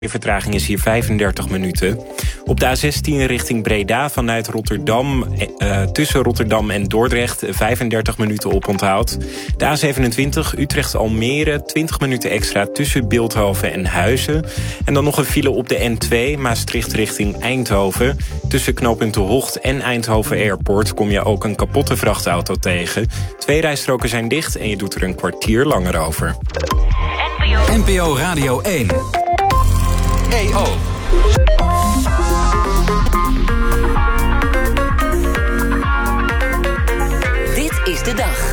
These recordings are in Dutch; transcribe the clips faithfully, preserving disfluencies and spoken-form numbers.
De vertraging is hier vijfendertig minuten. Op de A zestien richting Breda vanuit Rotterdam, eh, tussen Rotterdam en Dordrecht, vijfendertig minuten oponthoud. De A zevenentwintig Utrecht-Almere, twintig minuten extra tussen Bilthoven en Huizen. En dan nog een file op de N twee, Maastricht richting Eindhoven. Tussen knooppunt De Hocht en Eindhoven Airport kom je ook een kapotte vrachtauto tegen. Twee rijstroken zijn dicht en je doet er een kwartier langer over. N P O Radio één. E O. Dit is de dag.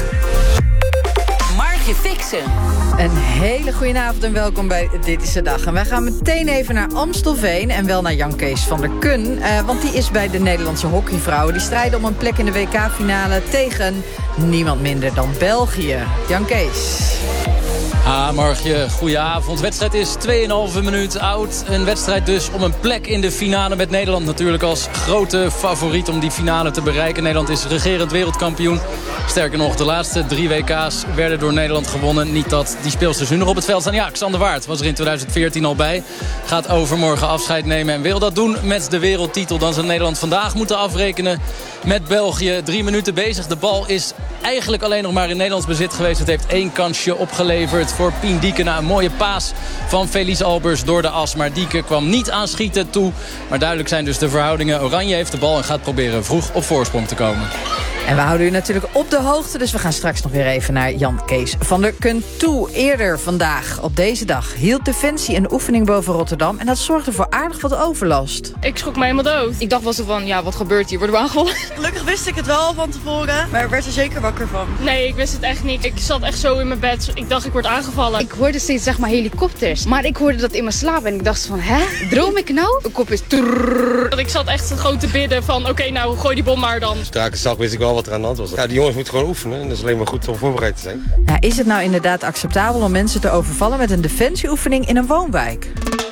Margje Fixen. Een hele goede avond en welkom bij Dit is de Dag. En wij gaan meteen even naar Amstelveen en wel naar Jan Kees van der Kun. Uh, want die is bij de Nederlandse hockeyvrouwen. Die strijden om een plek in de W K-finale tegen niemand minder dan België. Jan Kees. Ah, Margje, goedenavond. De wedstrijd is twee komma vijf minuut oud. Een wedstrijd dus om een plek in de finale met Nederland natuurlijk als grote favoriet om die finale te bereiken. Nederland is regerend wereldkampioen. Sterker nog, de laatste drie W K's werden door Nederland gewonnen. Niet dat die speelsters nu nog op het veld staan. Ja, Xander Waard was er in twintig veertien al bij. Gaat overmorgen afscheid nemen en wil dat doen met de wereldtitel. Dan zal Nederland vandaag moeten afrekenen met België. Drie minuten bezig. De bal is eigenlijk alleen nog maar in Nederlands bezit geweest. Het heeft één kansje opgeleverd voor Pien Dieke na een mooie paas van Felice Albers door de as. Maar Dieke kwam niet aan schieten toe. Maar duidelijk zijn dus de verhoudingen. Oranje heeft de bal en gaat proberen vroeg op voorsprong te komen. En we houden u natuurlijk op de hoogte, dus we gaan straks nog weer even naar Jan Kees van der Kun toe. Eerder vandaag, op deze dag, hield Defensie een oefening boven Rotterdam en dat zorgde voor aardig wat overlast. Ik schrok me helemaal dood. Ik dacht wel zo van, ja, wat gebeurt hier? Worden we aangevallen? Gelukkig wist ik het wel van tevoren, maar ik werd er zeker wakker van. Nee, ik wist het echt niet. Ik zat echt zo in mijn bed. Ik dacht, ik word aangevallen. Ik hoorde steeds, zeg maar, helikopters. Maar ik hoorde dat in mijn slaap en ik dacht van, hè? Droom ik nou? Mijn kop is trrrr. Ik zat echt gewoon te bidden van, oké, okay, nou, gooi die bom maar dan. Zodra ik het zag, wist ik wel wat er aan de hand was. Ja, die jongens moeten gewoon oefenen en dat is alleen maar goed om voorbereid te zijn. Ja, is het nou inderdaad acceptabel om mensen te overvallen met een defensieoefening in een woonwijk?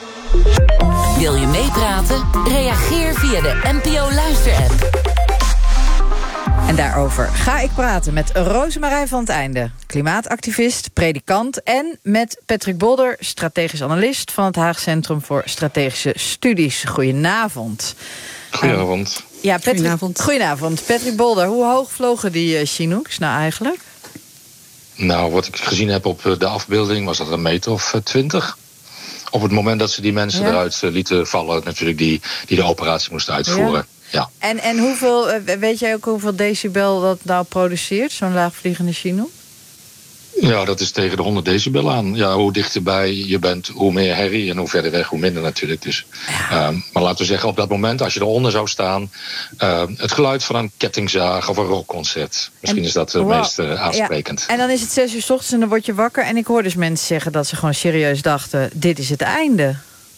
Wil je meepraten? Reageer via de N P O Luister-app. En daarover ga ik praten met Rosemarijn van het Einde, klimaatactivist, predikant, en met Patrick Bolder, strategisch analist van het Haag Centrum voor Strategische Studies. Goedenavond. Goedenavond. Um, ja, Patrick, goedenavond. Goedenavond. Patrick Bolder, hoe hoog vlogen die uh, Chinooks nou eigenlijk? Nou, wat ik gezien heb op de afbeelding was dat een meter of twintig. Op het moment dat ze die mensen ja. eruit uh, lieten vallen, natuurlijk die, die de operatie moesten uitvoeren. Ja. Ja. En, en hoeveel, weet jij ook hoeveel decibel dat nou produceert, zo'n laagvliegende Chinook? Ja, dat is tegen de honderd decibel aan. Ja, hoe dichterbij je bent, hoe meer herrie. En hoe verder weg, hoe minder natuurlijk. Dus, ja. um, maar laten we zeggen, op dat moment, als je eronder zou staan, Uh, het geluid van een kettingzaag of een rockconcert. Misschien en, is dat het wow. meest uh, aansprekend. Ja. En dan is het zes uur 's ochtends en dan word je wakker. En ik hoor dus mensen zeggen dat ze gewoon serieus dachten, dit is het einde.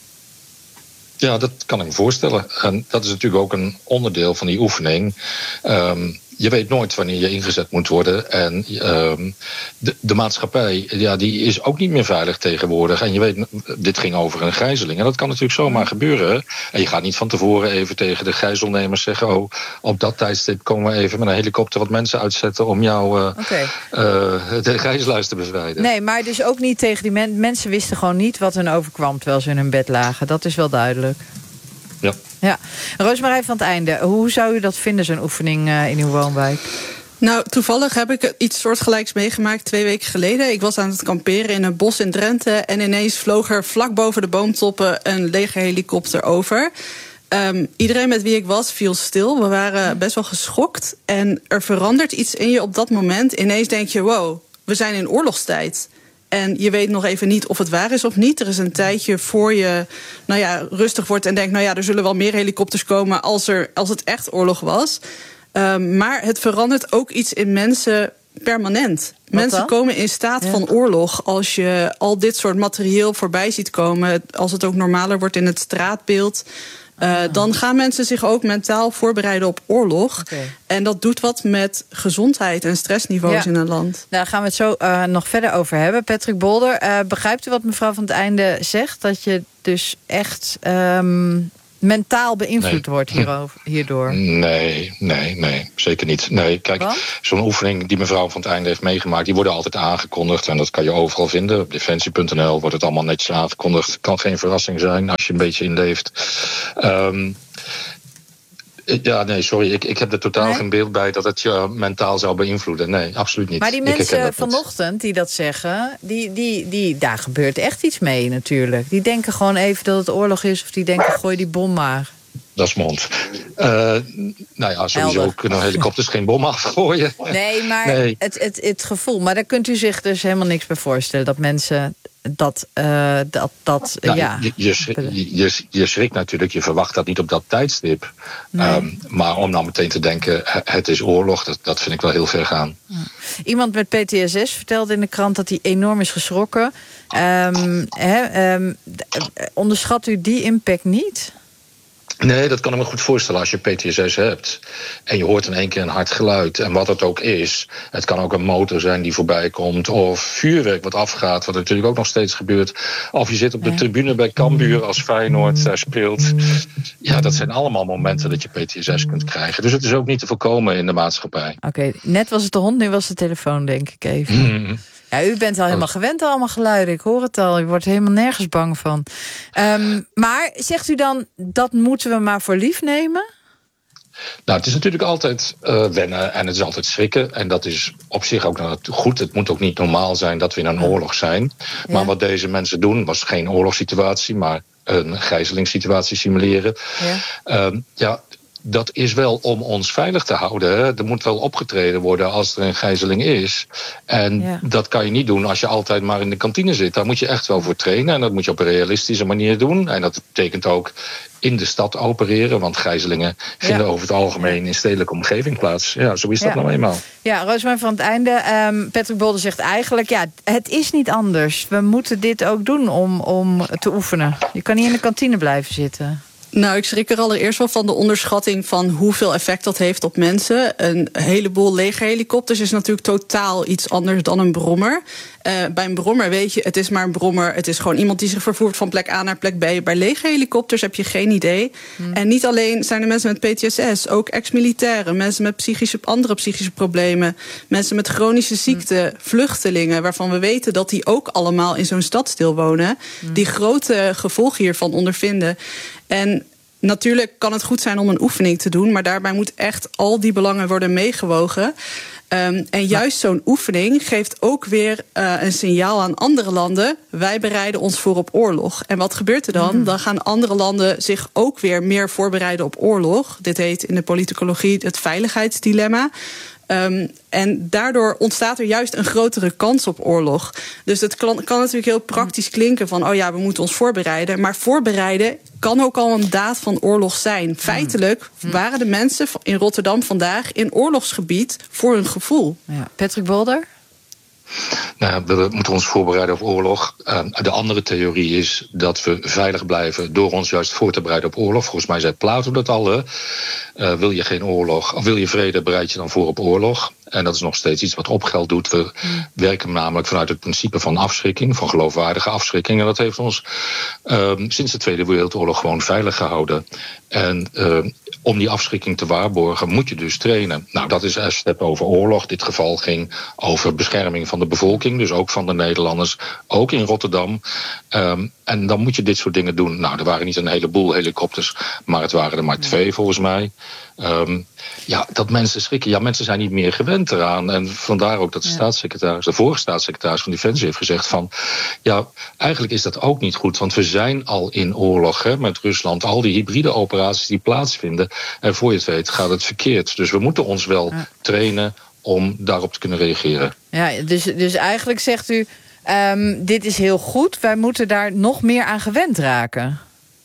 Ja, dat kan ik me voorstellen. En dat is natuurlijk ook een onderdeel van die oefening. Um, je weet nooit wanneer je ingezet moet worden. En um, de, de maatschappij, ja, die is ook niet meer veilig tegenwoordig. En je weet, dit ging over een gijzeling. En dat kan natuurlijk zomaar gebeuren. En je gaat niet van tevoren even tegen de gijzelnemers zeggen, oh, op dat tijdstip komen we even met een helikopter wat mensen uitzetten om jou uh, okay. uh, de gijzelaars te bevrijden. Nee, maar dus ook niet tegen die men- mensen wisten gewoon niet wat hun overkwam terwijl ze in hun bed lagen. Dat is wel duidelijk. Ja. Ja. Rosemarijn van het Einde, hoe zou u dat vinden, zo'n oefening uh, in uw woonwijk? Nou, toevallig heb ik iets soortgelijks meegemaakt twee weken geleden. Ik was aan het kamperen in een bos in Drenthe en ineens vloog er vlak boven de boomtoppen een legerhelikopter over. Um, iedereen met wie ik was viel stil. We waren best wel geschokt. En er verandert iets in je op dat moment. Ineens denk je, wow, we zijn in oorlogstijd. En je weet nog even niet of het waar is of niet. Er is een tijdje voor je nou ja, rustig wordt en denkt, nou ja, er zullen wel meer helikopters komen als, er, als het echt oorlog was. Um, maar het verandert ook iets in mensen permanent. Wat mensen dan? Komen in staat ja. van oorlog als je al dit soort materieel voorbij ziet komen. Als het ook normaler wordt in het straatbeeld. Uh, ah. Dan gaan mensen zich ook mentaal voorbereiden op oorlog. Okay. En dat doet wat met gezondheid en stressniveaus ja. in een land. Daar gaan we het zo uh, nog verder over hebben. Patrick Bolder, uh, begrijpt u wat mevrouw van het Einde zegt? Dat je dus echt um, mentaal beïnvloed Nee. wordt hierover, hierdoor? Nee, nee, nee, zeker niet. Nee, kijk, Wat? zo'n oefening die mevrouw van het einde heeft meegemaakt, die worden altijd aangekondigd. En dat kan je overal vinden. Op defensie punt n l wordt het allemaal netjes aangekondigd. Kan geen verrassing zijn als je een beetje inleeft. Um, Ja, nee, sorry. Ik, ik heb er totaal Nee? geen beeld bij dat het je mentaal zou beïnvloeden. Nee, absoluut niet. Maar die Ik herken mensen dat niet. vanochtend die dat zeggen, die, die, die, daar gebeurt echt iets mee natuurlijk. Die denken gewoon even dat het oorlog is, of die denken gooi die bom maar. Dat is mond. Uh, nou ja, sowieso Helder. kunnen helikopters geen bom afgooien. Nee, maar Nee. Het, het, het gevoel. Maar daar kunt u zich dus helemaal niks bij voorstellen. Dat mensen dat... Uh, dat, dat Nou, ja. je, je, schrik- je, je, je schrikt natuurlijk, je verwacht dat niet op dat tijdstip. Nee. Um, maar om nou meteen te denken, het is oorlog, dat, dat vind ik wel heel ver gaan. Iemand met P T S S vertelde in de krant dat hij enorm is geschrokken. Um, he, um, onderschat u die impact niet? Nee, dat kan ik me goed voorstellen als je P T S S hebt. En je hoort in één keer een hard geluid. En wat het ook is. Het kan ook een motor zijn die voorbij komt. Of vuurwerk wat afgaat. Wat natuurlijk ook nog steeds gebeurt. Of je zit op de tribune bij Cambuur als Feyenoord daar speelt. Ja, dat zijn allemaal momenten dat je P T S S kunt krijgen. Dus het is ook niet te voorkomen in de maatschappij. Oké, okay, net was het de hond, nu was het de telefoon, denk ik even. Mm. Ja, u bent al helemaal gewend aan allemaal geluiden. Ik hoor het al. U wordt helemaal nergens bang van. Um, maar zegt u dan, dat moeten we maar voor lief nemen? Nou, het is natuurlijk altijd uh, wennen en het is altijd schrikken. En dat is op zich ook nou, goed. Het moet ook niet normaal zijn dat we in een oorlog zijn. Ja. Maar wat deze mensen doen was geen oorlogssituatie, maar een gijzelingssituatie simuleren. Ja. Um, ja, dat is wel om ons veilig te houden. Hè. Er moet wel opgetreden worden als er een gijzeling is. En ja. dat kan je niet doen als je altijd maar in de kantine zit. Daar moet je echt wel voor trainen. En dat moet je op een realistische manier doen. En dat betekent ook in de stad opereren. Want gijzelingen ja. vinden over het algemeen in stedelijke omgeving plaats. Ja, zo is dat ja. nou eenmaal. Ja, Roosmijn van het einde. Um, Patrick Bolder zegt eigenlijk, ja, het is niet anders. We moeten dit ook doen om, om te oefenen. Je kan niet in de kantine blijven zitten. Nou, ik schrik er allereerst wel van de onderschatting van hoeveel effect dat heeft op mensen. Een heleboel legerhelikopters is natuurlijk totaal iets anders dan een brommer. Uh, bij een brommer weet je, het is maar een brommer. Het is gewoon iemand die zich vervoert van plek A naar plek B. Bij legerhelikopters heb je geen idee. Hmm. En niet alleen zijn er mensen met P T S S, ook ex-militairen, mensen met psychische, andere psychische problemen, mensen met chronische ziekten, hmm. vluchtelingen, waarvan we weten dat die ook allemaal in zo'n stadsdeel wonen, hmm. die grote gevolgen hiervan ondervinden. En natuurlijk kan het goed zijn om een oefening te doen, maar daarbij moet echt al die belangen worden meegewogen. Um, en juist zo'n oefening geeft ook weer uh, een signaal aan andere landen. Wij bereiden ons voor op oorlog. En wat gebeurt er dan? Mm. Dan gaan andere landen zich ook weer meer voorbereiden op oorlog. Dit heet in de politicologie het veiligheidsdilemma. Um, en daardoor ontstaat er juist een grotere kans op oorlog. Dus het kan, kan natuurlijk heel praktisch klinken van, oh ja, we moeten ons voorbereiden. Maar voorbereiden kan ook al een daad van oorlog zijn. Feitelijk waren de mensen in Rotterdam vandaag in oorlogsgebied voor hun gevoel. Ja. Patrick Bolder? Nou, we moeten ons voorbereiden op oorlog. Uh, de andere theorie is dat we veilig blijven door ons juist voor te bereiden op oorlog. Volgens mij zei Plato dat al. Hè? Uh, wil je geen oorlog, of wil je vrede, bereid je dan voor op oorlog. En dat is nog steeds iets wat Opgeld doet. We mm. werken namelijk vanuit het principe van afschrikking, van geloofwaardige afschrikking. En dat heeft ons uh, sinds de Tweede Wereldoorlog gewoon veilig gehouden. En uh, om die afschrikking te waarborgen moet je dus trainen. Nou, dat is als je het hebt over oorlog. Dit geval ging over bescherming van de bevolking, dus ook van de Nederlanders, ook in Rotterdam. Um, en dan moet je dit soort dingen doen. Nou, er waren niet een heleboel helikopters, maar het waren er maar twee volgens mij. Um, ja, dat mensen schrikken. Ja, mensen zijn niet meer gewend eraan. En vandaar ook dat de ja. staatssecretaris, de vorige staatssecretaris van Defensie heeft gezegd van, ja, eigenlijk is dat ook niet goed, want we zijn al in oorlog hè, met Rusland. Al die hybride operaties die plaatsvinden. En voor je het weet gaat het verkeerd. Dus we moeten ons wel ja. trainen om daarop te kunnen reageren. Ja, dus, dus eigenlijk zegt u, um, dit is heel goed. Wij moeten daar nog meer aan gewend raken.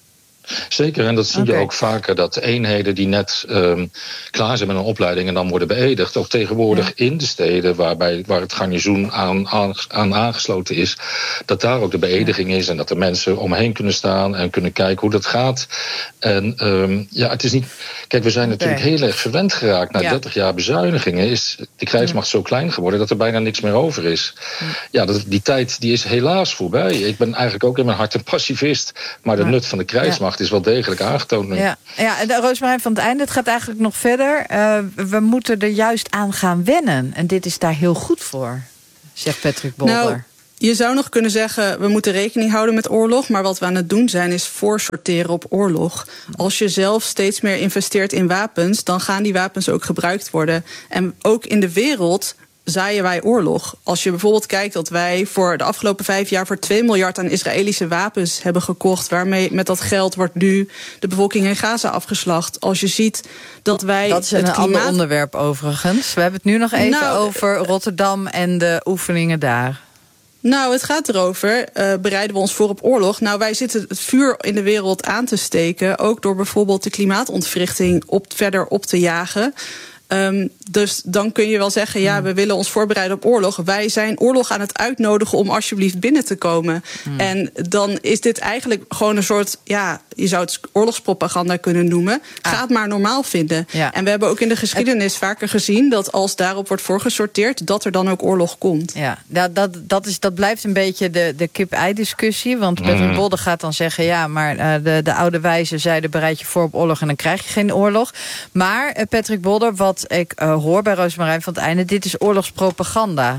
Zeker, en dat zie okay. je ook vaker, dat eenheden die net um, klaar zijn met een opleiding en dan worden beëdigd, ook tegenwoordig ja. in de steden waarbij, waar het garnizoen aan, aan, aan aangesloten is, dat daar ook de beëdiging ja. is en dat er mensen omheen kunnen staan en kunnen kijken hoe dat gaat. En um, ja, het is niet. Kijk, we zijn okay. natuurlijk heel erg gewend geraakt. Na ja. dertig jaar bezuinigingen is de krijgsmacht ja. zo klein geworden dat er bijna niks meer over is. Ja, ja dat, die tijd die is helaas voorbij. Ik ben eigenlijk ook in mijn hart een pacifist, maar de ja. nut van de krijgsmacht krijgsmacht is wel degelijk aangetoond nu. Ja, ja en Roosmarijn van het Einde, het gaat eigenlijk nog verder. Uh, we moeten er juist aan gaan wennen. En dit is daar heel goed voor, zegt Patrick Bolder. Nou, je zou nog kunnen zeggen, we moeten rekening houden met oorlog. Maar wat we aan het doen zijn, is voorsorteren op oorlog. Als je zelf steeds meer investeert in wapens, dan gaan die wapens ook gebruikt worden. En ook in de wereld zaaien wij oorlog. Als je bijvoorbeeld kijkt dat wij voor de afgelopen vijf jaar voor twee miljard aan Israëlische wapens hebben gekocht, waarmee met dat geld wordt nu de bevolking in Gaza afgeslacht. Als je ziet dat wij dat is een het klimaat... ander onderwerp overigens. We hebben het nu nog even nou, over Rotterdam en de oefeningen daar. Nou, het gaat erover, uh, bereiden we ons voor op oorlog? Nou, wij zitten het vuur in de wereld aan te steken, ook door bijvoorbeeld de klimaatontwrichting op, verder op te jagen. Um, dus dan kun je wel zeggen, ja, we willen ons voorbereiden op oorlog. Wij zijn oorlog aan het uitnodigen om alsjeblieft binnen te komen. Hmm. En dan is dit eigenlijk gewoon een soort, ja, je zou het oorlogspropaganda kunnen noemen. Ga het maar normaal vinden. Ja. En we hebben ook in de geschiedenis vaker gezien dat als daarop wordt voorgesorteerd, dat er dan ook oorlog komt. Ja, dat, dat, dat, is, dat blijft een beetje de, de kip-ei-discussie. Want Patrick mm. Bolder gaat dan zeggen, ja, maar uh, de, de oude wijzen zeiden, bereid je voor op oorlog en dan krijg je geen oorlog. Maar uh, Patrick Bolder, wat ik uh, hoor bij Roosmarijn van het Einde, dit is oorlogspropaganda.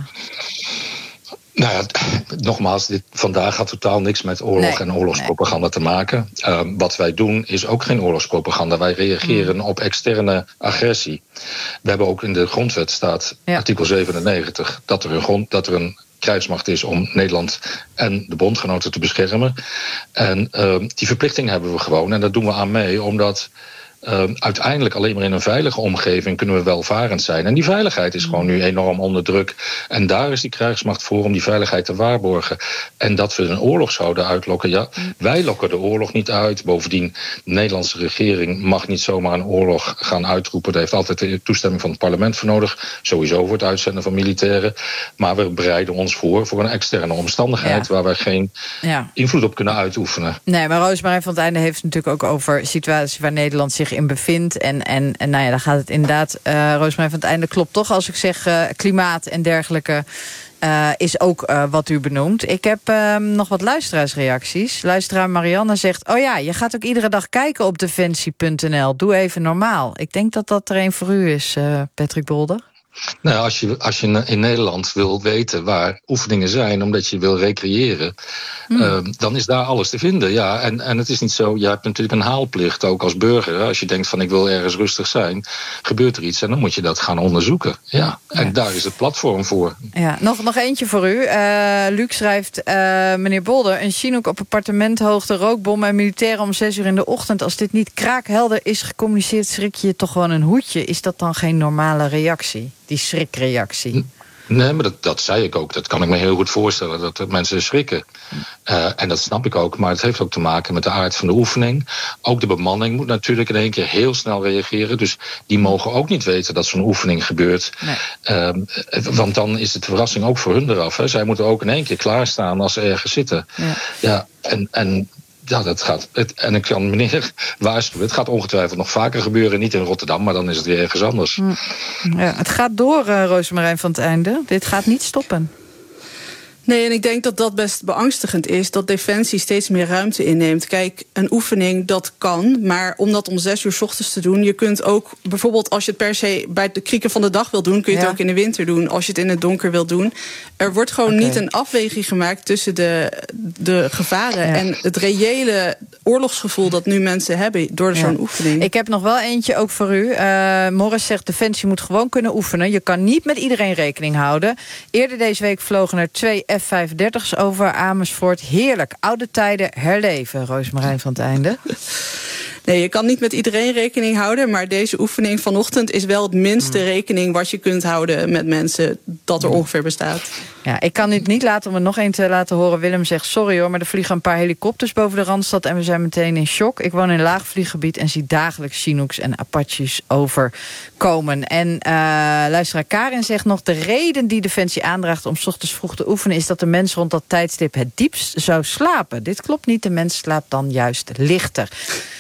Nou ja, nogmaals, dit vandaag had totaal niks met oorlog nee, en oorlogspropaganda nee. te maken. Uh, wat wij doen is ook geen oorlogspropaganda. Wij reageren mm. op externe agressie. We hebben ook in de grondwet staat, ja. artikel zevenennegentig, dat er een grond, dat er een krijgsmacht is om Nederland en de bondgenoten te beschermen. En uh, die verplichting hebben we gewoon. En daar doen we aan mee, omdat Uh, uiteindelijk alleen maar in een veilige omgeving kunnen we welvarend zijn. En die veiligheid is gewoon nu enorm onder druk. En daar is die krijgsmacht voor om die veiligheid te waarborgen. En dat we een oorlog zouden uitlokken. Ja, wij lokken de oorlog niet uit. Bovendien, de Nederlandse regering mag niet zomaar een oorlog gaan uitroepen. Daar heeft altijd de toestemming van het parlement voor nodig. Sowieso voor het uitzenden van militairen. Maar we bereiden ons voor voor een externe omstandigheid, ja, waar wij geen ja. invloed op kunnen uitoefenen. Nee, maar Roosmarijn van het Einde heeft het natuurlijk ook over situaties waar Nederland zich in bevindt. En, en, en nou ja, daar gaat het inderdaad, uh, Roosmarijn van het Einde, klopt toch als ik zeg uh, klimaat en dergelijke uh, is ook uh, wat u benoemt. Ik heb uh, nog wat luisteraarsreacties. Luisteraar Marianne zegt, oh ja, je gaat ook iedere dag kijken op defensie punt n l. Doe even normaal. Ik denk dat dat er een voor u is, uh, Patrick Bolder. Nou, als je, als je in Nederland wil weten waar oefeningen zijn, omdat je wil recreëren, hmm. uh, dan is daar alles te vinden. Ja, en, en het is niet zo, je hebt natuurlijk een haalplicht ook als burger. Als je denkt van ik wil ergens rustig zijn, gebeurt er iets en dan moet je dat gaan onderzoeken. Ja, en ja. daar is het platform voor. Ja, nog, nog eentje voor u. Uh, Luc schrijft, uh, meneer Bolder, een Chinook op appartementhoogte, rookbom en militairen om zes uur in de ochtend. Als dit niet kraakhelder is gecommuniceerd, schrik je toch gewoon een hoedje. Is dat dan geen normale reactie? Die schrikreactie. Nee, maar dat, dat zei ik ook. Dat kan ik me heel goed voorstellen, dat er mensen schrikken. Uh, en dat snap ik ook, maar het heeft ook te maken met de aard van de oefening. Ook de bemanning moet natuurlijk in één keer heel snel reageren. Dus die mogen ook niet weten dat zo'n oefening gebeurt. Nee. Uh, want dan is het verrassing ook voor hun eraf. Hè. Zij moeten ook in één keer klaarstaan als ze ergens zitten. Ja, ja en... en Ja, dat gaat. Het, en ik kan meneer waarschuwen, het gaat ongetwijfeld nog vaker gebeuren. Niet in Rotterdam, maar dan is het weer ergens anders. Ja, het gaat door, uh, Roosmarijn van het Einde. Dit gaat niet stoppen. Nee, en ik denk dat dat best beangstigend is, dat Defensie steeds meer ruimte inneemt. Kijk, een oefening, dat kan, maar om dat om zes uur 's ochtends te doen, je kunt ook, bijvoorbeeld als je het per se bij de krieken van de dag wil doen, kun je het ja. ook in de winter doen, als je het in het donker wil doen. Er wordt gewoon okay. niet een afweging gemaakt tussen de, de gevaren ja. en het reële oorlogsgevoel dat nu mensen hebben door zo'n ja. oefening. Ik heb nog wel eentje ook voor u. Uh, Morris zegt, Defensie moet gewoon kunnen oefenen. Je kan niet met iedereen rekening houden. Eerder deze week vlogen er twee F vijfendertig's over Amersfoort. Heerlijk. Oude tijden herleven, Roosmarijn van het Einde. Nee, je kan niet met iedereen rekening houden, maar deze oefening vanochtend is wel het minste mm. rekening wat je kunt houden met mensen dat er mm. ongeveer bestaat. Ja, ik kan het niet laten om er nog één te laten horen. Willem zegt, sorry hoor, maar er vliegen een paar helikopters boven de Randstad en we zijn meteen in shock. Ik woon in een laagvlieggebied en zie dagelijks Chinooks en Apaches overkomen. En uh, luisteraar Karin zegt nog, de reden die Defensie aandraagt om 's ochtends vroeg te oefenen is dat de mens rond dat tijdstip het diepst zou slapen. Dit klopt niet, de mens slaapt dan juist lichter.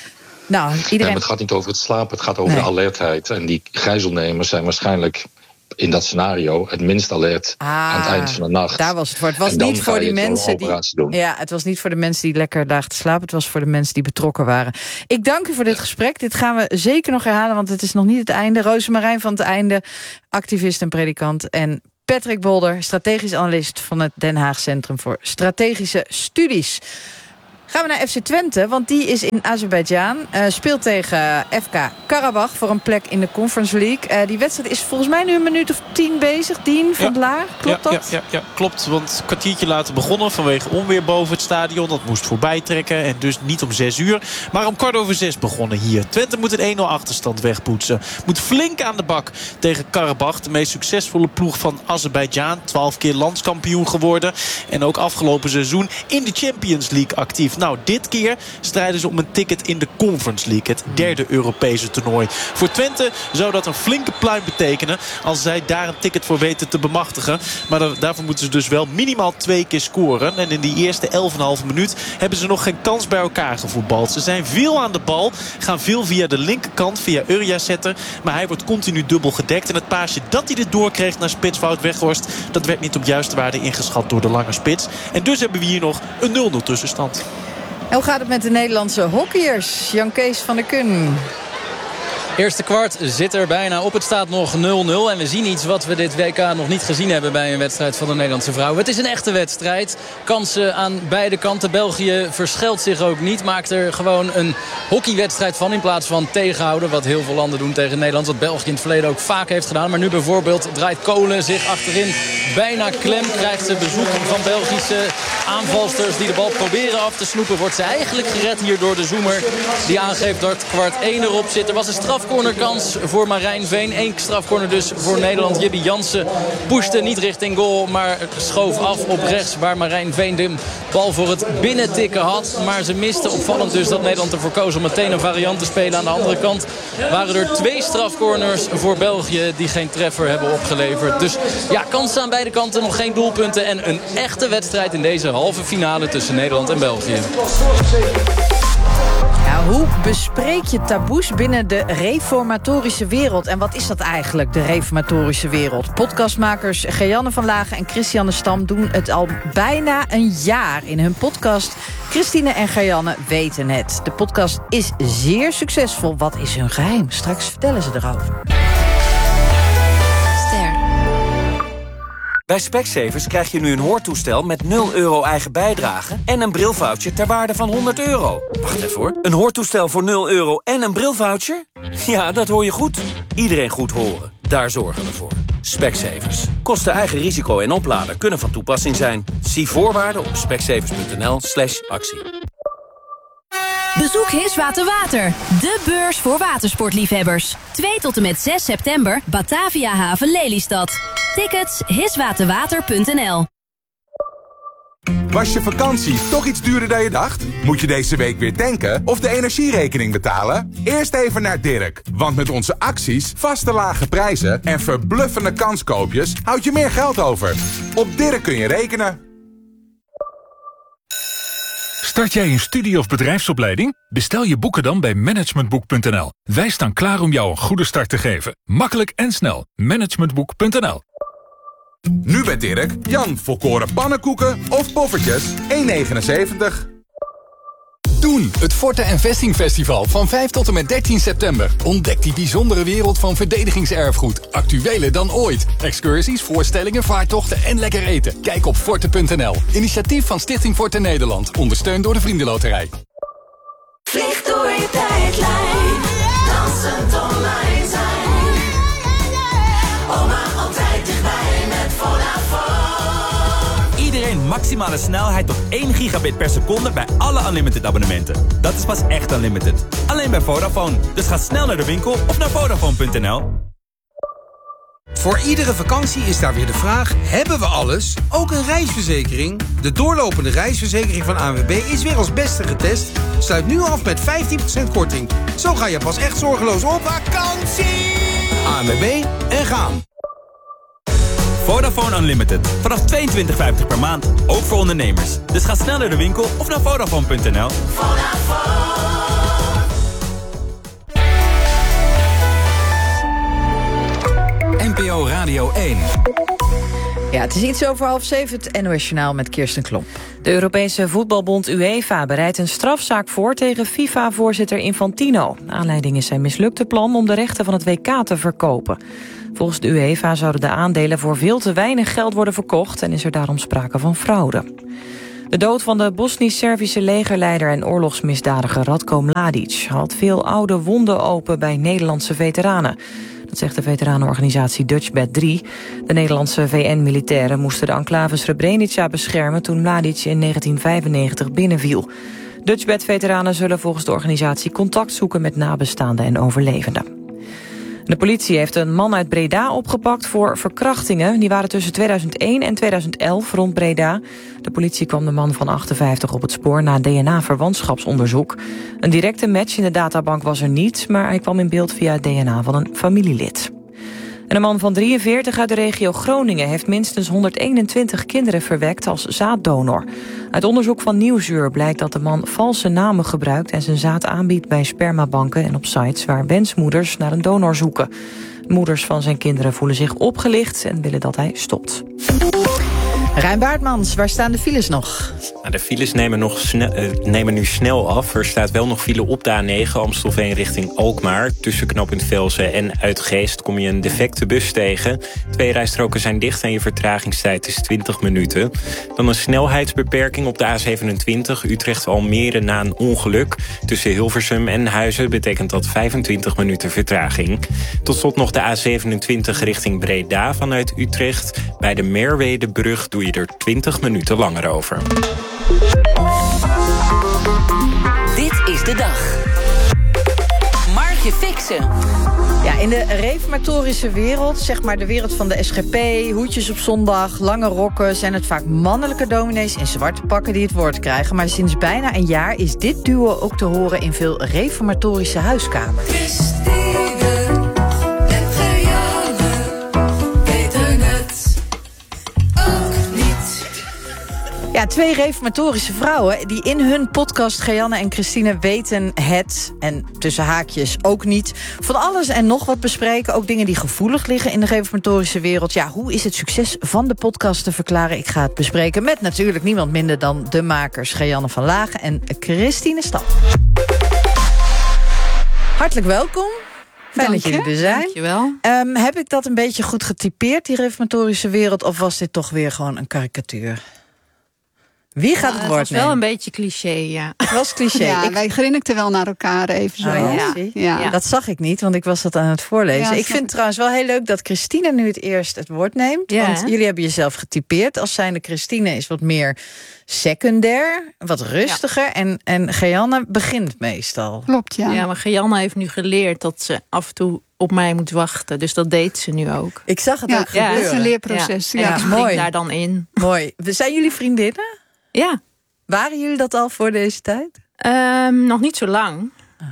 Nou, iedereen... ja, maar het gaat niet over het slapen, het gaat over nee. de alertheid. En die gijzelnemers zijn waarschijnlijk in dat scenario het minst alert ah, aan het eind van de nacht. Daar was het voor. Het was niet voor die mensen die. Doen. Ja, het was niet voor de mensen die lekker lagen te slapen. Het was voor de mensen die betrokken waren. Ik dank u voor dit gesprek. Dit gaan we zeker nog herhalen, want het is nog niet het einde. Rosemarijn van het einde, activist en predikant. En Patrick Bolder, strategisch analist van het Den Haag Centrum voor Strategische Studies. Gaan we naar F C Twente, want die is in Azerbeidzjan. Uh, speelt tegen F K Karabach voor een plek in de Conference League. Uh, die wedstrijd is volgens mij nu een minuut of tien bezig. Dien van ja. Laar, klopt ja, dat? Ja, ja, ja, klopt. Want een kwartiertje later begonnen vanwege onweer boven het stadion. Dat moest voorbij trekken en dus niet om zes uur. Maar om kwart over zes begonnen hier. Twente moet een één nul achterstand wegpoetsen. Moet flink aan de bak tegen Karabach. De meest succesvolle ploeg van Azerbeidzjan. Twaalf keer landskampioen geworden. En ook afgelopen seizoen in de Champions League actief. Nou, dit keer strijden ze om een ticket in de Conference League. Het derde Europese toernooi. Voor Twente zou dat een flinke pluim betekenen als zij daar een ticket voor weten te bemachtigen. Maar daarvoor moeten ze dus wel minimaal twee keer scoren. En in die eerste elf komma vijf minuut hebben ze nog geen kans bij elkaar gevoetbald. Ze zijn veel aan de bal. Gaan veel via de linkerkant, via Urjasetter. Maar hij wordt continu dubbel gedekt. En het paasje dat hij erdoor kreeg naar spits Wout Weghorst, dat werd niet op juiste waarde ingeschat door de lange spits. En dus hebben we hier nog een nul nul tussenstand. En hoe gaat het met de Nederlandse hockeyers? Jan Kees van der Kun. Eerste kwart zit er bijna op. Het staat nog nul nul. En we zien iets wat we dit W K nog niet gezien hebben bij een wedstrijd van de Nederlandse vrouwen. Het is een echte wedstrijd. Kansen aan beide kanten. België verschilt zich ook niet. Maakt er gewoon een hockeywedstrijd van in plaats van tegenhouden. Wat heel veel landen doen tegen Nederland. Wat België in het verleden ook vaak heeft gedaan. Maar nu bijvoorbeeld draait Kolen zich achterin bijna klem. Krijgt ze bezoek van Belgische aanvalsters die de bal proberen af te snoepen. Wordt ze eigenlijk gered hier door de zoemer. Die aangeeft dat kwart één erop zit. Er was een straf strafcornerkans voor Marijn Veen. Eén strafcorner dus voor Nederland. Jibby Jansen pushte niet richting goal, maar schoof af op rechts waar Marijn Veen de bal voor het binnentikken had. Maar ze miste opvallend dus dat Nederland ervoor koos om meteen een variant te spelen. Aan de andere kant waren er twee strafcorners voor België die geen treffer hebben opgeleverd. Dus ja, kansen aan beide kanten, nog geen doelpunten. En een echte wedstrijd in deze halve finale tussen Nederland en België. Ja, hoe bespreek je taboes binnen de reformatorische wereld? En wat is dat eigenlijk, de reformatorische wereld? Podcastmakers Gejanne van Lagen en Christiane Stam doen het al bijna een jaar in hun podcast. Christine en Gejanne weten het. De podcast is zeer succesvol. Wat is hun geheim? Straks vertellen ze erover. Bij Specsavers krijg je nu een hoortoestel met nul euro eigen bijdrage en een brilvoucher ter waarde van honderd euro. Wacht even hoor. Een hoortoestel voor nul euro en een brilvoucher? Ja, dat hoor je goed. Iedereen goed horen. Daar zorgen we voor. Specsavers. Kosten eigen risico en oplader kunnen van toepassing zijn. Zie voorwaarden op specsavers.nl slash actie. Bezoek Hiswater Water, de beurs voor watersportliefhebbers. twee tot en met zes september, Batavia Haven Lelystad. Tickets hiswaterwater punt n l. Was je vakantie toch iets duurder dan je dacht? Moet je deze week weer tanken of de energierekening betalen? Eerst even naar Dirk, want met onze acties, vaste lage prijzen en verbluffende kanskoopjes houd je meer geld over. Op Dirk kun je rekenen. Start jij een studie- of bedrijfsopleiding? Bestel je boeken dan bij managementboek punt n l. Wij staan klaar om jou een goede start te geven. Makkelijk en snel. managementboek punt n l. Nu bij Dirk, Jan volkoren pannenkoeken of poffertjes, één negenenzeventig. Doen, het Forte en Vesting Festival van vijf tot en met dertien september. Ontdek die bijzondere wereld van verdedigingserfgoed. Actueler dan ooit. Excursies, voorstellingen, vaartochten en lekker eten. Kijk op forte punt n l. Initiatief van Stichting Forte Nederland. Ondersteund door de Vriendenloterij. Vlieg door je tijdlijn. Dansend online zijn. Oma altijd dichtbij met Vodafone. Iedereen maximale snelheid tot één gigabit per seconde bij alle Unlimited abonnementen. Dat is pas echt Unlimited. Alleen bij Vodafone. Dus ga snel naar de winkel of naar Vodafone punt n l. Voor iedere vakantie is daar weer de vraag, hebben we alles? Ook een reisverzekering? De doorlopende reisverzekering van A N W B is weer als beste getest. Sluit nu af met vijftien procent korting. Zo ga je pas echt zorgeloos op vakantie! A N W B en gaan! Vodafone Unlimited. Vanaf tweeëntwintig vijftig per maand. Ook voor ondernemers. Dus ga snel naar de winkel of naar Vodafone punt n l. N P O Radio. Radio één. Ja, het is iets over half zeven, het N O S-journaal met Kirsten Klomp. De Europese voetbalbond UEFA bereidt een strafzaak voor tegen FIFA-voorzitter Infantino. De aanleiding is zijn mislukte plan om de rechten van het W K te verkopen. Volgens de UEFA zouden de aandelen voor veel te weinig geld worden verkocht en is er daarom sprake van fraude. De dood van de Bosnisch-Servische legerleider en oorlogsmisdadiger Ratko Mladic had veel oude wonden open bij Nederlandse veteranen. Dat zegt de veteranenorganisatie Dutchbat drie. De Nederlandse V N-militairen moesten de enclave Srebrenica beschermen toen Mladic in negentien vijfennegentig binnenviel. Dutchbat-veteranen zullen volgens de organisatie contact zoeken met nabestaanden en overlevenden. De politie heeft een man uit Breda opgepakt voor verkrachtingen. Die waren tussen tweeduizend één en tweeduizend elf rond Breda. De politie kwam de man van achtenvijftig op het spoor na D N A-verwantschapsonderzoek. Een directe match in de databank was er niet, maar hij kwam in beeld via het D N A van een familielid. En een man van drieënveertig uit de regio Groningen heeft minstens honderdeenentwintig kinderen verwekt als zaaddonor. Uit onderzoek van Nieuwsuur blijkt dat de man valse namen gebruikt en zijn zaad aanbiedt bij spermabanken en op sites waar wensmoeders naar een donor zoeken. Moeders van zijn kinderen voelen zich opgelicht en willen dat hij stopt. Rijn Baartmans, waar staan de files nog? De files nemen, nog snel, uh, nemen nu snel af. Er staat wel nog file op de A negen Amstelveen richting Alkmaar. Tussen knooppunt Velsen en Uitgeest kom je een defecte bus tegen. Twee rijstroken zijn dicht en je vertragingstijd is twintig minuten. Dan een snelheidsbeperking op de A zevenentwintig Utrecht-Almere na een ongeluk. Tussen Hilversum en Huizen betekent dat vijfentwintig minuten vertraging. Tot slot nog de A zevenentwintig richting Breda vanuit Utrecht. Bij de Merwedebrug doe je er twintig minuten langer over. Dit is de dag. Margje Fixen. Ja, in de reformatorische wereld, zeg maar de wereld van de S G P... hoedjes op zondag, lange rokken... zijn het vaak mannelijke dominees in zwarte pakken die het woord krijgen. Maar sinds bijna een jaar is dit duo ook te horen in veel reformatorische huiskamers. Ja, twee reformatorische vrouwen die in hun podcast Geanne en Christine weten het, en tussen haakjes ook niet, van alles en nog wat bespreken. Ook dingen die gevoelig liggen in de reformatorische wereld. Ja, hoe is het succes van de podcast te verklaren? Ik ga het bespreken met natuurlijk niemand minder dan de makers Geanne van Lagen en Christine Stam. Hartelijk welkom. Fijn Dank dat jullie je. er zijn. Dankjewel. Um, heb ik dat een beetje goed getypeerd, die reformatorische wereld, of was dit toch weer gewoon een karikatuur? Wie gaat Ja, het woord was wel nemen? een beetje cliché, ja. Het was cliché. Ja, Ik- wij grinnikten wel naar elkaar even zo. Oh, ja. zie. Ja. Dat zag ik niet, want ik was dat aan het voorlezen. Ja, ik snap vind het ik. trouwens wel heel leuk dat Christine nu het eerst het woord neemt. Ja. Want jullie hebben jezelf getypeerd als zijnde Christine is wat meer secundair, wat rustiger. En, en Geanne begint meestal. Klopt, ja. Ja, maar Geanne heeft nu geleerd dat ze af en toe op mij moet wachten. Dus dat deed ze nu ook. Ik zag het Ja, ook ja, gebeuren. het is een leerproces. Ja, Ja, ja, ik spring mooi. daar dan in. Mooi. Zijn jullie vriendinnen? Ja. Waren jullie dat al voor deze tijd? Ehm, nog niet zo lang.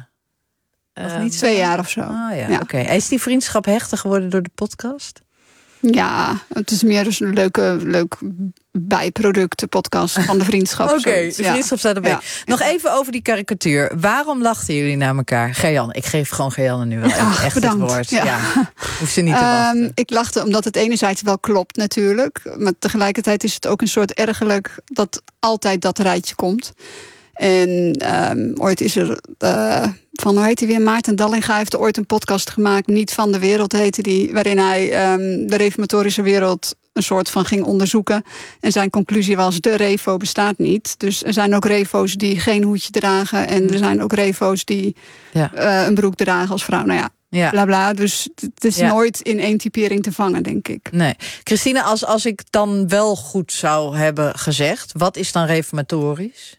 Nog Ehm, niet zo twee lang? jaar of zo. Ah, ja. Ja. Oké. Is die vriendschap hechter geworden door de podcast? Ja, het is meer dus een leuke, leuk bijproduct, de podcast van de vriendschap. Oké, zoiets. de Ja. vriendschap staat erbij. Ja. Nog even over die karikatuur. Waarom lachten jullie naar elkaar? Geanne, ik geef gewoon Geanne nu wel Ach, echt bedankt. het woord. Ja. Ja. Hoeft ze niet te Ehm, wachten. ik lachte omdat het enerzijds wel klopt natuurlijk. Maar tegelijkertijd is het ook een soort ergerlijk dat altijd dat rijtje komt. En ehm, ooit is er uh, van, hoe heet hij weer? Maarten Dallinga heeft ooit een podcast gemaakt. Niet van de wereld heette die. Waarin hij um, de reformatorische wereld een soort van ging onderzoeken. En zijn conclusie was, de revo bestaat niet. Dus er zijn ook revo's die geen hoedje dragen. En er zijn ook revo's die ja. uh, een broek dragen als vrouw. Nou ja, ja. bla bla. Dus het is ja. nooit in één typering te vangen, denk ik. Nee. Christine, als, als ik dan wel goed zou hebben gezegd, wat is dan reformatorisch?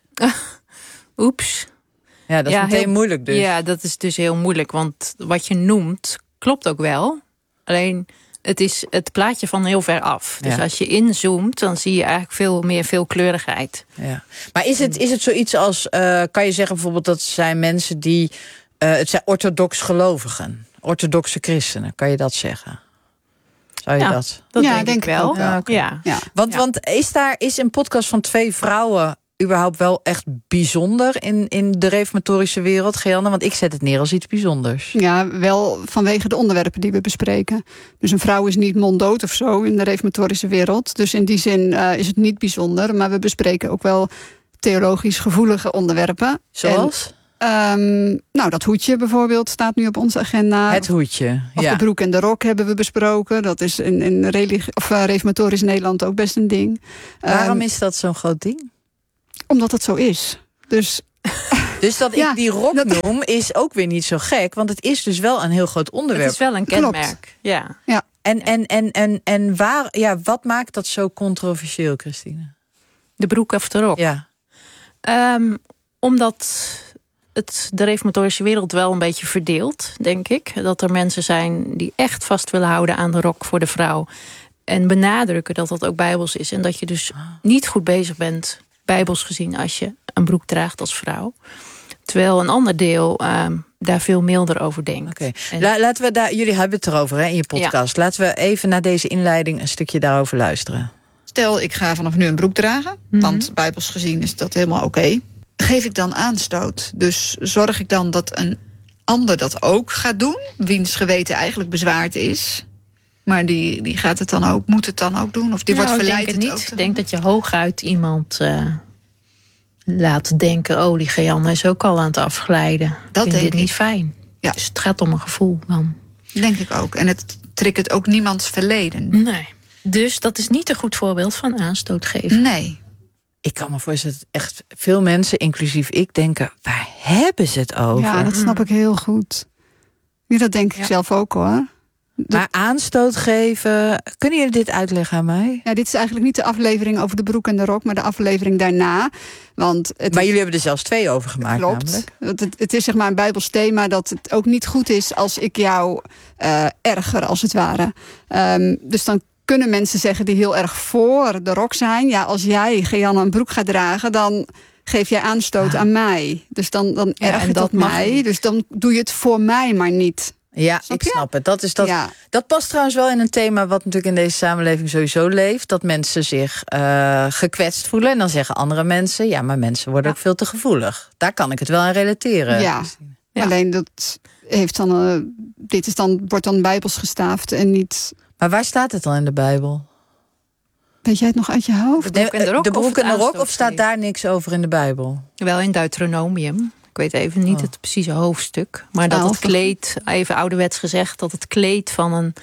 Oeps. Ja, dat is Ja, meteen heel- moeilijk dus. Ja, dat is dus heel moeilijk. Want wat je noemt, klopt ook wel. Alleen, het is het plaatje van heel ver af. Dus Ja. als je inzoomt, dan zie je eigenlijk veel meer veelkleurigheid. Ja. Maar is het, is het zoiets als, uh, kan je zeggen bijvoorbeeld dat zijn mensen die, uh, het zijn orthodox gelovigen, orthodoxe christenen, kan je dat zeggen? Zou je Ja, dat? dat Ja, denk denk ik ik wel. ook wel. Ja, oké. Ja. Ja. Want, Ja. want is daar is een podcast van twee vrouwen überhaupt wel echt bijzonder in, in de reformatorische wereld, Geanne? Want ik zet het neer als iets bijzonders. Ja, wel vanwege de onderwerpen die we bespreken. Dus een vrouw is niet monddood of zo in de reformatorische wereld. Dus in die zin uh, is het niet bijzonder. Maar we bespreken ook wel theologisch gevoelige onderwerpen. Zoals? En, um, nou, dat hoedje bijvoorbeeld staat nu op onze agenda. Het hoedje, Of ja. de broek en de rok hebben we besproken. Dat is in, in religi- of, uh, reformatorisch Nederland ook best een ding. Waarom Um, is dat zo'n groot ding? Omdat het zo is. Dus, dus dat ik ja, die rok dat... noem is ook weer niet zo gek. Want het is dus wel een heel groot onderwerp. Het is wel een kenmerk. Ja. Ja. En, en, en, en, en waar, ja, wat maakt dat zo controversieel, Christine? De broek of de rok? Ja. Um, omdat het de reformatorische wereld wel een beetje verdeelt, denk ik. Dat er mensen zijn die echt vast willen houden aan de rok voor de vrouw. En benadrukken dat dat ook bijbels is. En dat je dus niet goed bezig bent, bijbels gezien, als je een broek draagt als vrouw. Terwijl een ander deel um, daar veel milder over denkt. Oké. En... La, laten we daar, jullie hebben het erover hè, in je podcast. Ja. Laten we even naar deze inleiding een stukje daarover luisteren. Stel, ik ga vanaf nu een broek dragen, mm-hmm. want bijbels gezien is dat helemaal oké. Okay. Geef ik dan aanstoot? Dus zorg ik dan dat een ander dat ook gaat doen, wiens geweten eigenlijk bezwaard is, maar die, die gaat het dan ook, moet het dan ook doen? Of die nou, wordt verleid ik denk het, het niet. ook Ik denk dat je hooguit iemand uh, laat denken, oh, die Geanne is ook al aan het afglijden. Dat ik vind dit ik. niet fijn. Ja. Dus het gaat om een gevoel dan. Denk ik ook. En het triggert ook niemands verleden. Nee. Dus dat is niet een goed voorbeeld van aanstoot geven. Nee. Ik kan me voorstellen dat echt veel mensen, inclusief ik, denken, waar hebben ze het over? Ja, dat snap ik heel goed. Ja, dat denk ik ja. zelf ook hoor. Maar aanstoot geven, kunnen jullie dit uitleggen aan mij? Ja, dit is eigenlijk niet de aflevering over de broek en de rok, maar de aflevering daarna. Want het maar is... jullie hebben er zelfs twee over gemaakt. Klopt. Namelijk. Het, het is zeg maar een Bijbels thema dat het ook niet goed is als ik jou uh, erger, als het ware. Um, dus dan kunnen mensen zeggen die heel erg voor de rok zijn. Ja, als jij, Geanne, een broek gaat dragen, dan geef jij aanstoot ah. aan mij. Dus dan, dan ja, ergert dat, dat mij. Niet. Dus dan doe je het voor mij, maar niet. Ja, snap ik je? snap het. Dat, is dat, ja. dat past trouwens wel in een thema wat natuurlijk in deze samenleving sowieso leeft. Dat mensen zich uh, gekwetst voelen. En dan zeggen andere mensen, ja, maar mensen worden ja. ook veel te gevoelig. Daar kan ik het wel aan relateren. Ja, ja. Alleen dat heeft dan, uh, dit is dan, wordt dan bijbels gestaafd en niet... Maar waar staat het dan in de Bijbel? Weet jij het nog uit je hoofd? De broek en de rok, de broek en de rok of staat daar niks over in de Bijbel? Wel in Deuteronomium. Ik weet even niet oh. het precieze hoofdstuk. Maar dat het kleed, even ouderwets gezegd, dat het kleed van een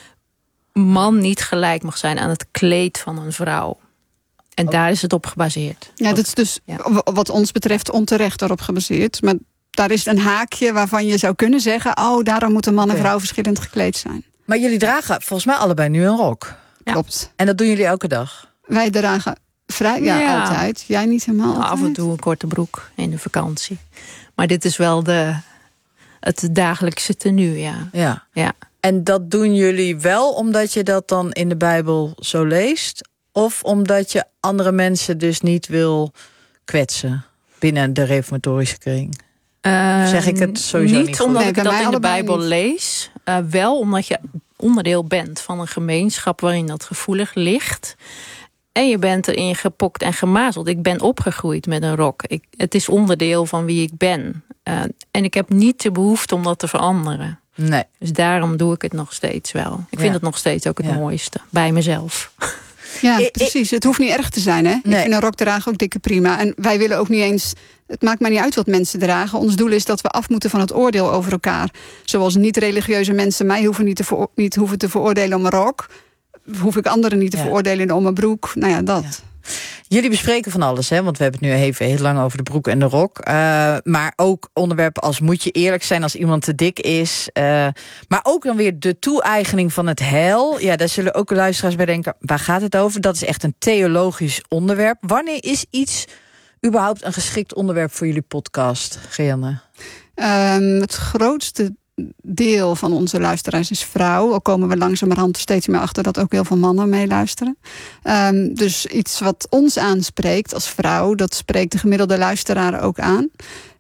man niet gelijk mag zijn aan het kleed van een vrouw. En oh. daar is het op gebaseerd. Ja, dat is dus ja. wat ons betreft onterecht daarop gebaseerd. Maar daar is een haakje waarvan je zou kunnen zeggen, oh, daarom moeten man en okay. vrouw verschillend gekleed zijn. Maar jullie dragen volgens mij allebei nu een rok. Ja. Klopt. En dat doen jullie elke dag? Wij dragen vrij, ja, ja. altijd. Jij niet helemaal nou, altijd. Af en toe een korte broek in de vakantie. Maar dit is wel de, het dagelijkse tenue, ja. ja. ja. En dat doen jullie wel omdat je dat dan in de Bijbel zo leest? Of omdat je andere mensen dus niet wil kwetsen binnen de reformatorische kring? Uh, zeg ik het sowieso niet Niet omdat nee, ik dat in de Bijbel niet. lees. Uh, wel omdat je onderdeel bent van een gemeenschap waarin dat gevoelig ligt. En je bent erin gepokt en gemazeld. Ik ben opgegroeid met een rok. Ik, het is onderdeel van wie ik ben. Uh, en ik heb niet de behoefte om dat te veranderen. Nee. Dus daarom doe ik het nog steeds wel. Ik vind ja. het nog steeds ook het ja. mooiste. Bij mezelf. Ja, precies. Het hoeft niet erg te zijn, hè? Nee. Ik vind een rok dragen ook dikke prima. En wij willen ook niet eens... Het maakt mij niet uit wat mensen dragen. Ons doel is dat we af moeten van het oordeel over elkaar. Zoals niet-religieuze mensen mij hoeven niet, te vero- niet hoeven te veroordelen om een rok. Hoef ik anderen niet te ja. veroordelen om een broek. Nou ja, dat. Ja. Jullie bespreken van alles, hè? Want we hebben het nu even heel lang over de broek en de rok. Uh, maar ook onderwerpen als moet je eerlijk zijn als iemand te dik is. Uh, maar ook dan weer de toe-eigening van het heil. Ja, daar zullen ook luisteraars bij denken, waar gaat het over? Dat is echt een theologisch onderwerp. Wanneer is iets überhaupt een geschikt onderwerp voor jullie podcast, Geanne? Um, het grootste deel van onze luisteraars is vrouw. Al komen we langzamerhand steeds meer achter dat ook heel veel mannen meeluisteren. Um, dus iets wat ons aanspreekt als vrouw, dat spreekt de gemiddelde luisteraar ook aan.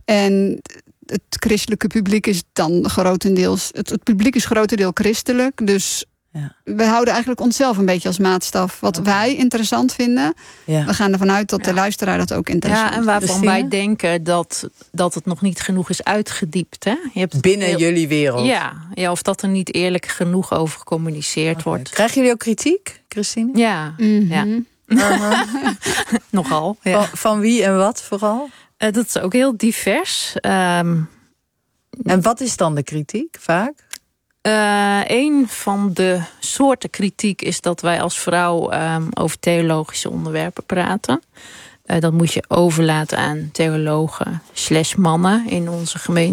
En het christelijke publiek is dan grotendeels... Het, het publiek is grotendeels christelijk, dus Ja. We houden eigenlijk onszelf een beetje als maatstaf. Wat okay. wij interessant vinden. Ja. We gaan ervan uit dat de ja. luisteraar dat ook interessant vindt. Ja, en waarvan dus wij denken dat, dat het nog niet genoeg is uitgediept. Hè? Je hebt Binnen heel, jullie wereld. Ja, ja, of dat er niet eerlijk genoeg over gecommuniceerd okay. wordt. Krijgen jullie ook kritiek, Christine? Ja, mm-hmm. ja. Uh-huh. Nogal. Ja. Van, van wie en wat vooral? Uh, dat is ook heel divers. Um, en wat is dan de kritiek vaak? Uh, een van de soorten kritiek is dat wij als vrouw um, over theologische onderwerpen praten. Uh, dat moet je overlaten aan theologen slash mannen in onze gemeenschap.